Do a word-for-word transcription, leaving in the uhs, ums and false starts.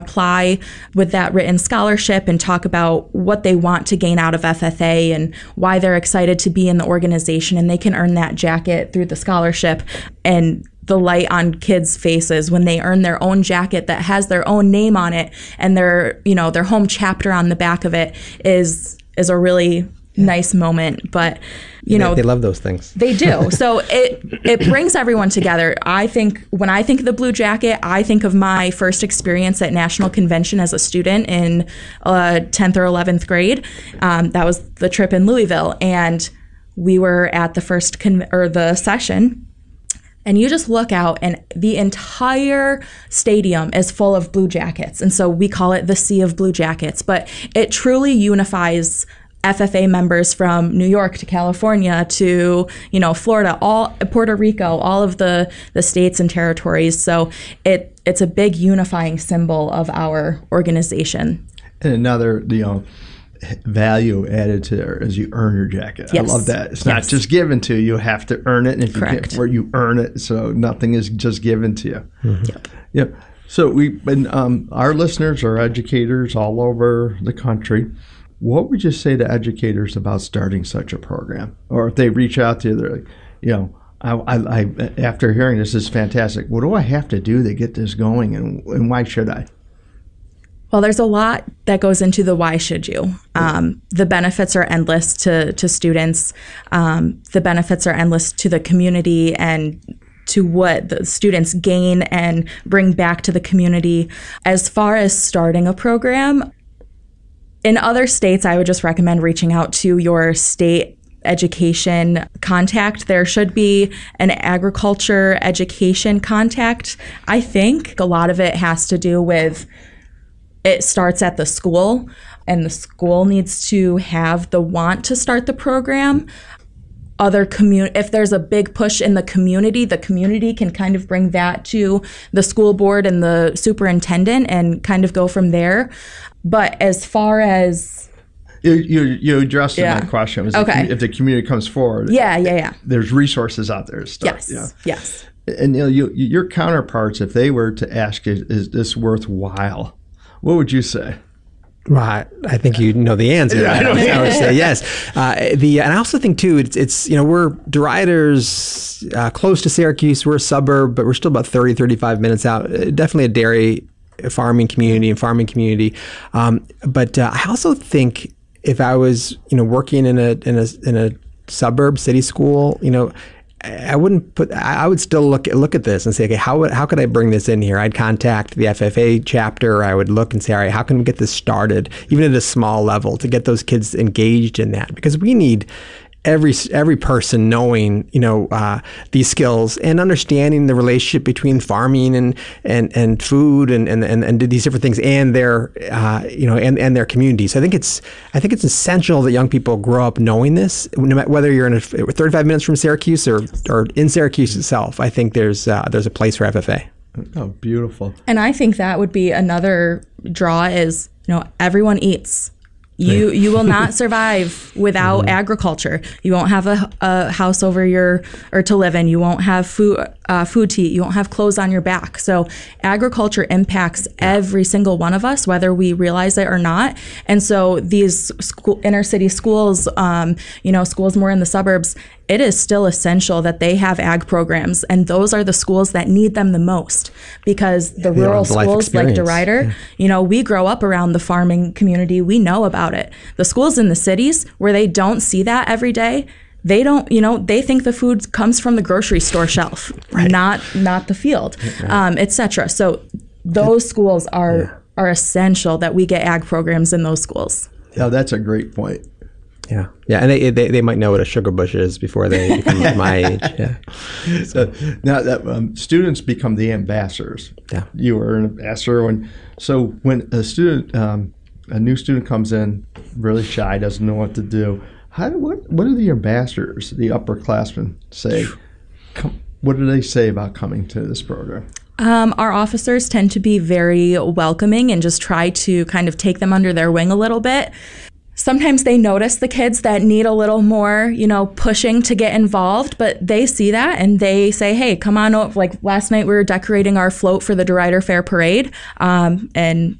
apply with that written scholarship and talk about what they want to gain out of F F A and why they're excited to be in the organization, and they can earn that jacket through the scholarship. And the light on kids' faces when they earn their own jacket that has their own name on it and their, you know, their home chapter on the back of it is is a really nice moment. But you know, they, they love those things. They do. So it it brings everyone together. I think when I think of the Blue Jacket, I think of my first experience at National Convention as a student in uh, tenth or eleventh grade. Um, that was the trip in Louisville, and we were at the first con- or the session. And you just look out and the entire stadium is full of Blue Jackets. And so we call it the Sea of Blue Jackets. But it truly unifies F F A members from New York to California to, you know, Florida, all Puerto Rico, all of the, the states and territories. So it it's a big unifying symbol of our organization. And another, you know, value added to there is you earn your jacket. Yes. I love that. It's yes. not just given to you. You have to earn it. And if Correct. you get where you earn it, so nothing is just given to you. Mm-hmm. Yep. Yep. So we've been, um, our listeners are educators all over the country. What would you say to educators about starting such a program? Or if they reach out to you, they're like, you know, I, I, I after hearing this, this is fantastic. What do I have to do to get this going, and, and why should I? Well, there's a lot that goes into the why should you. Um, the benefits are endless to, to students. Um, the benefits are endless to the community and to what the students gain and bring back to the community. As far as starting a program, in other states, I would just recommend reaching out to your state education contact. There should be an agriculture education contact. I think a lot of it has to do with it starts at the school, and the school needs to have the want to start the program. Other commun- if there's a big push in the community, the community can kind of bring that to the school board and the superintendent and kind of go from there. But as far as You you, you addressed Yeah. my question. Was Okay. if the community comes forward, yeah, yeah, yeah. there's resources out there to start. Yes, Yeah. yes. And you know, you, your counterparts, if they were to ask you, is this worthwhile? What would you say? Right. I think you know the answer. Yeah, I know. I would say yes. Uh, the and I also think too, it's, it's you know we're Deriders, uh, close to Syracuse. We're a suburb, but we're still about thirty, thirty-five minutes out. Uh, definitely a dairy farming community and farming community. Um, but uh, I also think if I was you know working in a in a in a suburb city school, you know. I wouldn't put. I would still look look at this and say, okay, how how could I bring this in here? I'd contact the F F A chapter. I would look and say, all right, how can we get this started, even at a small level, to get those kids engaged in that? Because we need every every person knowing, you know, uh, these skills and understanding the relationship between farming and and, and food and, and, and, and these different things and their uh, you know and, and their communities. So I think it's I think it's essential that young people grow up knowing this. No matter whether you're in a, thirty-five minutes from Syracuse or or in Syracuse itself, I think there's uh, there's a place for F F A. Oh, beautiful. And I think that would be another draw is, you know, everyone eats. You you will not survive without mm-hmm. agriculture. You won't have a, a house over your or to live in. You won't have food uh, food to eat. You won't have clothes on your back. So agriculture impacts every single one of us, whether we realize it or not. And so these school, inner city schools, um, you know, schools more in the suburbs, it is still essential that they have ag programs, and those are the schools that need them the most, because the yeah, rural the life schools like experience. DeRider, Yeah. you know, we grow up around the farming community. We know about it. The schools in the cities where they don't see that every day, they don't, you know, they think the food comes from the grocery store shelf, Right. not not the field, Right. um, et cetera. So those schools are Yeah. are essential that we get ag programs in those schools. Yeah, that's a great point. Yeah, yeah, and they, they they might know what a sugar bush is before they become my age. Yeah. So now that um, students become the ambassadors. Yeah. You are an ambassador, and so when a student, um, a new student comes in, really shy, doesn't know what to do. How do, what what do the ambassadors, the upperclassmen, say? Come, what do they say about coming to this program? Um, our officers tend to be very welcoming and just try to kind of take them under their wing a little bit. sometimes they notice the kids that need a little more, you know, pushing to get involved, but they see that and they say, hey, come on over. Like last night we were decorating our float for the DeRuyter Fair Parade. Um, and